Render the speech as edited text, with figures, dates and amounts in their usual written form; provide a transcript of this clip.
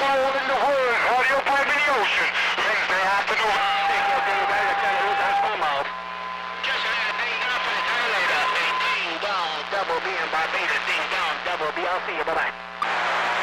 soul in the world, audio pipe in the ocean. Wednesday afternoon. Take your day, man. That's my mouth. Just hang up for the dilator. Ding dong, double B and Barbados. Ding dong, double B. I'll see you. Bye-bye.